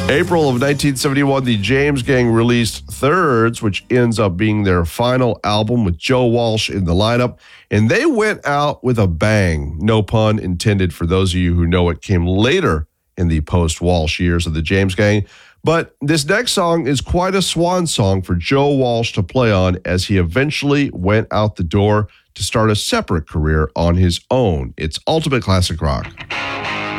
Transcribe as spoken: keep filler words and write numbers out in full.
April of nineteen seventy-one, the James Gang released Thirds, which ends up being their final album with Joe Walsh in the lineup. And they went out with a bang. No pun intended for those of you who know it came later in the post-Walsh years of the James Gang. But this next song is quite a swan song for Joe Walsh to play on as he eventually went out the door to start a separate career on his own. It's ultimate classic rock.